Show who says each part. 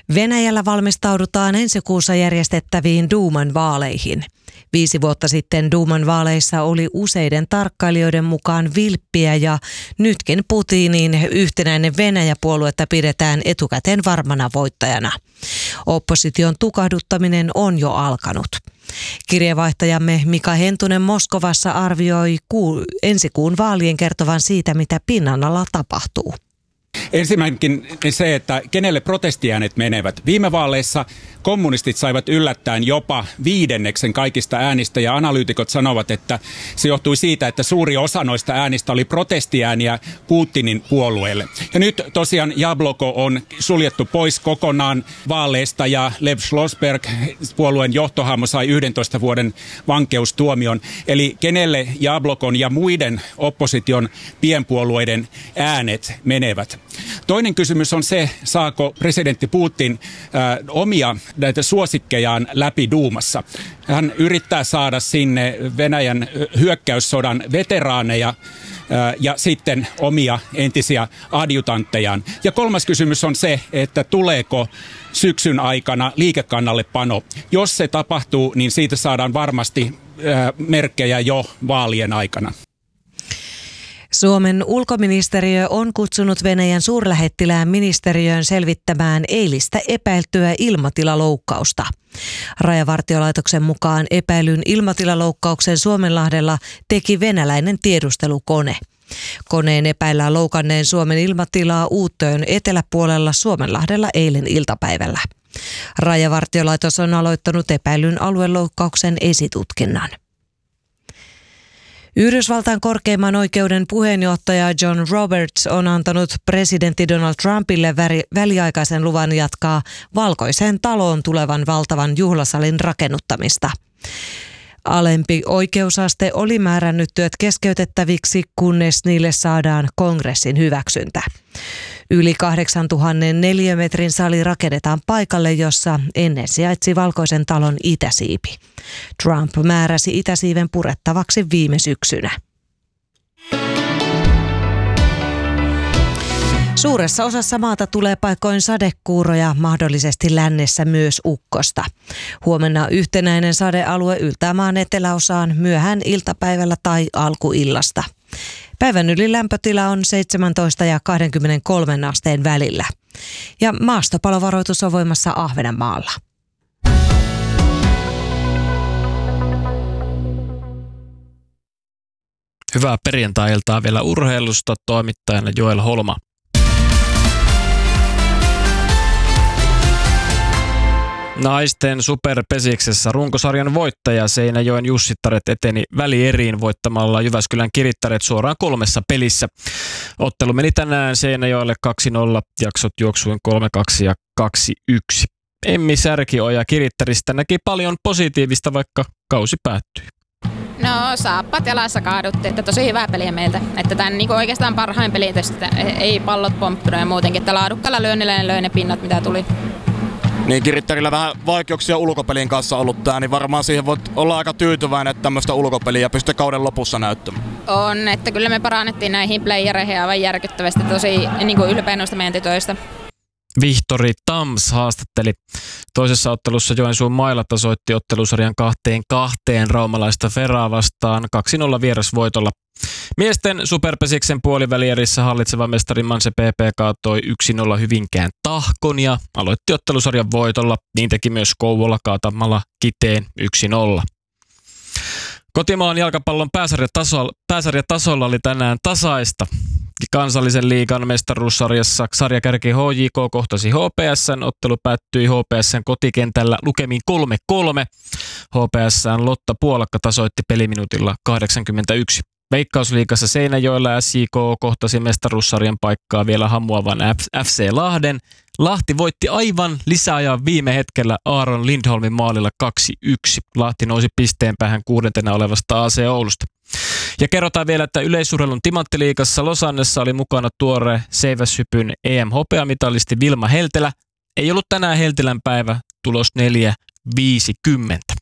Speaker 1: Venäjällä valmistaudutaan ensi kuussa järjestettäviin Duuman vaaleihin. 5 vuotta sitten Duuman vaaleissa oli useiden tarkkailijoiden mukaan vilppiä ja nytkin Putinin yhtenäinen Venäjä-puoluetta pidetään etukäteen varmana voittajana. Opposition tukahduttaminen on jo alkanut. Kirjeenvaihtajamme Mika Hentunen Moskovassa arvioi ensi kuun vaalien kertovan siitä, mitä pinnan alla tapahtuu.
Speaker 2: Ensimmäinenkin se, että kenelle protestiäänet menevät. Viime vaaleissa kommunistit saivat yllättäen jopa 1/5 kaikista äänistä ja analyytikot sanovat, että se johtui siitä, että suuri osa noista äänistä oli protestiääniä Putinin puolueelle. Ja nyt tosiaan Jabloko on suljettu pois kokonaan vaaleista ja Lev Schlossberg, puolueen johtohahmo, sai 11 vuoden vankeustuomion. Eli kenelle Jablokon ja muiden opposition pienpuolueiden äänet menevät. Toinen kysymys on se, saako presidentti Putin omia näitä suosikkejaan läpi Duumassa. Hän yrittää saada sinne Venäjän hyökkäyssodan veteraaneja ja sitten omia entisiä adjutanttejaan. Ja kolmas kysymys on se, että tuleeko syksyn aikana liikekannallepano. Jos se tapahtuu, niin siitä saadaan varmasti merkkejä jo vaalien aikana.
Speaker 1: Suomen ulkoministeriö on kutsunut Venäjän suurlähettilään ministeriöön selvittämään eilistä epäiltyä ilmatilaloukkausta. Rajavartiolaitoksen mukaan epäilyn ilmatilaloukkauksen Suomenlahdella teki venäläinen tiedustelukone. Koneen epäillään loukanneen Suomen ilmatilaa Uuttöön eteläpuolella Suomenlahdella eilen iltapäivällä. Rajavartiolaitos on aloittanut epäilyn alueloukkauksen esitutkinnan. Yhdysvaltain korkeimman oikeuden puheenjohtaja John Roberts on antanut presidentti Donald Trumpille väliaikaisen luvan jatkaa Valkoiseen taloon tulevan valtavan juhlasalin rakennuttamista. Alempi oikeusaste oli määrännyt työt keskeytettäviksi, kunnes niille saadaan kongressin hyväksyntä. Yli 8000 neliömetrin sali rakennetaan paikalle, jossa ennen sijaitsi Valkoisen talon itäsiipi. Trump määräsi itäsiiven purettavaksi viime syksynä. Suuressa osassa maata tulee paikoin sadekuuroja, mahdollisesti lännessä myös ukkosta. Huomenna yhtenäinen sadealue yltää maan eteläosaan myöhään iltapäivällä tai alkuillasta. Päivän yli lämpötila on 17 ja 23 asteen välillä. Ja maastopalovaroitus on voimassa Ahvenanmaalla.
Speaker 3: Hyvää perjantai-iltaa vielä urheilusta, toimittajana Joel Holma. Naisten superpesiksessä runkosarjan voittaja Seinäjoen Jussittaret eteni välieriin voittamalla Jyväskylän Kirittäret suoraan 3 pelissä. Ottelu meni tänään Seinäjoelle 2-0, jaksot juoksuin 3-2 ja 2-1. Emmi Särkioja Kirittäristä näki paljon positiivista, vaikka kausi päättyi.
Speaker 4: No saappat jalassa kaaduttiin, että tosi hyvää peliä meiltä. Että tämän niin oikeastaan parhain peli tästä, ei pallot pomppinut ja muutenkin, että laadukkaalla lyönnillä löi ne pinnat mitä tuli.
Speaker 5: Niin Kirittärillä vähän vaikeuksia ulkopelin kanssa ollut tää, niin varmaan siihen voit olla aika tyytyväinen, että tämmöistä ulkopeliä pystyy kauden lopussa näyttämään.
Speaker 4: On, että kyllä me parannettiin näihin playereihin aivan järkyttävästi, tosi niin ylpeä noista meidän tytöistä.
Speaker 3: Vihtori Tams haastatteli. Toisessa ottelussa Joensuun Maila tasoitti ottelusarjan 2-2 raumalaista Feraa vastaan 2-0 vierasvoitolla. Miesten superpesiksen puolivälierissä hallitseva mestari Manse PP kaatoi 1-0 Hyvinkään Tahkon ja aloitti ottelusarjan voitolla. Niin teki myös Kouvola kaatamalla Kiteen 1-0. Kotimaan jalkapallon pääsarjatasolla oli tänään tasaista. Kansallisen liigan mestaruussarjassa sarjakärki HJK kohtasi HPS:n. Ottelu päättyi HPS:n kotikentällä lukemin 3-3. HPS:n Lotta Puolakka tasoitti peliminuutilla 81. Veikkausliigassa Seinäjoella SJK kohtasi mestaruussarjan paikkaa vielä hamuavan FC Lahden. Lahti voitti aivan lisäajan viime hetkellä Aaron Lindholmin maalilla 2-1. Lahti nousi pisteen päähän 6. olevasta AC Oulusta. Ja kerrotaan vielä, että yleisurheilun timanttiliigassa Losannessa oli mukana tuore seiväshypyn EM-hopeamitalisti Vilma Heltelä. Ei ollut tänään Heltelän päivä, tulos 4-50.